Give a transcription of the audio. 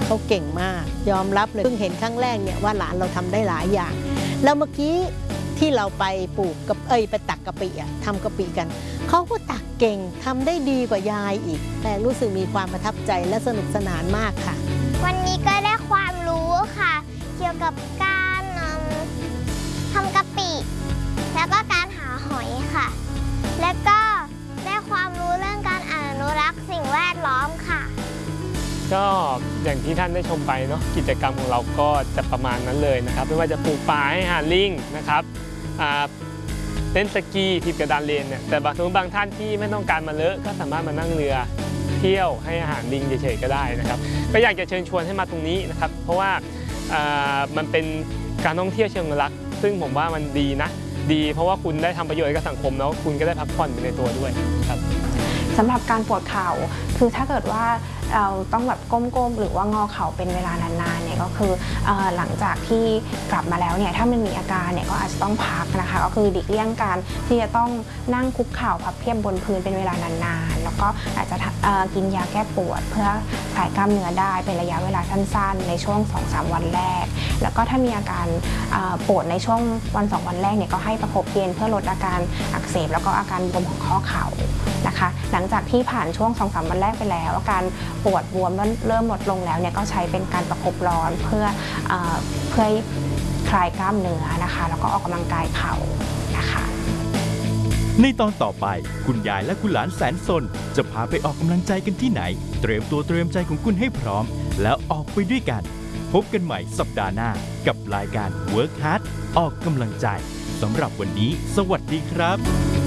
เขาเก่งมากยอมรับเลยเพิ่งเห็นครั้งแรกเนี่ยว่าหลานเราทำได้หลายอย่างแล้วเมื่อกี้ที่เราไปปลูกกับไปตักกะปิทำกะปิกันเขาก็ตักเก่งทำได้ดีกว่ายายอีกแต่รู้สึกมีความประทับใจและสนุกสนานมากค่ะวันนี้ก็ได้ความรู้ค่ะเกี่ยวกับการทำกะปิแล้วก็การหาหอยค่ะและก็ได้ความรู้เรื่องการอนุรักษ์สิ่งแวดล้อมค่ะก็อย่างที่ท่านได้ชมไปเนาะกิจกรรมของเราก็จะประมาณนั้นเลยนะครับไม่ว่าจะปลูกป่าให้อาหารลิงนะครับเล่นสกีถีบกระดานเลนเนี่ยแต่บางท่านที่ไม่ต้องการมาเลอะก็สามารถมานั่งเรือเที่ยวให้อาหารลิงเฉยๆก็ได้นะครับก็อยากจะเชิญชวนให้มาตรงนี้นะครับเพราะว่ามันเป็นการท่องเที่ยวเชิงอนุรักษ์ซึ่งผมว่ามันดีนะดีเพราะว่าคุณได้ทำประโยชน์กับสังคมแล้วคุณก็ได้พักผ่อนไปในตัวด้วยครับสำหรับการปวดเข่าคือถ้าเกิดว่าเราต้องแบบก้มๆหรือว่างอเข่าเป็นเวลานานๆเนี่ยก็คือหลังจากที่กลับมาแล้วเนี่ยถ้ามันมีอาการเนี่ยก็อาจจะต้องพักนะคะก็คือหลีกเลี่ยงการที่จะต้องนั่งคุกเข่าพับเพียบบนพื้นเป็นเวลานานๆแล้วก็อาจจะกินยาแก้ปวดเพื่อคลายกล้ามเนื้อได้เป็นระยะเวลาสั้นๆในช่วง 2-3 วันแรกแล้วก็ถ้ามีอาการปวดในช่วง1-2 วันแรกเนี่ยก็ให้ประคบเย็นเพื่อลดอาการอักเสบแล้วก็อาการบวมของข้อเข่านะคะหลังจากที่ผ่านช่วง 2-3 วันแรกไปแล้วอาการปวดบวมเริ่มลดลงแล้วเนี่ยก็ใช้เป็นการประคบร้อนเพื่อคลายกล้ามเนื้อนะคะแล้วก็ออกกำลังกายเข่านะคะในตอนต่อไปคุณยายและคุณหลานแสนสนจะพาไปออกกำลังใจกันที่ไหนเตรียมตัวเตรียมใจของคุณให้พร้อมแล้วออกไปด้วยกันพบกันใหม่สัปดาห์หน้ากับรายการ Work Hard ออกกำลังใจสำหรับวันนี้สวัสดีครับ